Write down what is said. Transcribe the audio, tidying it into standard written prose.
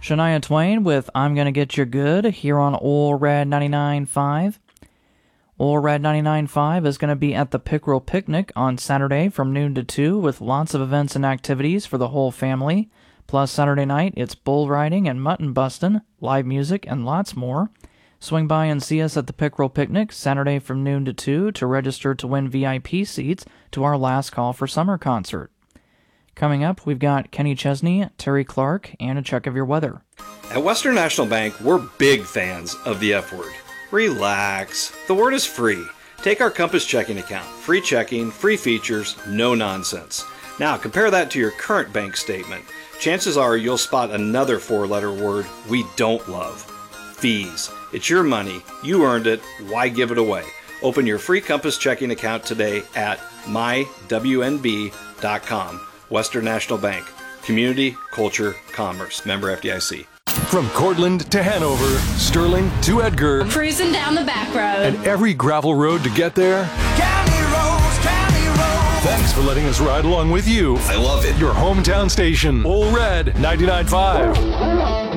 Shania Twain with I'm Gonna Get You Good here on Ole Red 99.5. Ole Red 99.5 is going to be at the Pickerel Picnic on Saturday from noon to 2 with lots of events and activities for the whole family. Plus Saturday night, it's bull riding and mutton bustin', live music, and lots more. Swing by and see us at the Pickerel Picnic Saturday from noon to 2 to register to win VIP seats to our Last Call for Summer concert. Coming up, we've got Kenny Chesney, Terry Clark, and a check of your weather. At Western National Bank, we're big fans of the F word. Relax. The word is free. Take our Compass checking account. Free checking, free features, no nonsense. Now, compare that to your current bank statement. Chances are you'll spot another four-letter word we don't love. Fees. It's your money. You earned it. Why give it away? Open your free Compass checking account today at mywnb.com. Western National Bank. Community, culture, commerce. Member FDIC. From Cortland to Hanover, Sterling to Edgar, cruising down the back road, and every gravel road to get there. County roads, county roads. Thanks for letting us ride along with you. I love it. Your hometown station, Ole Red 99.5.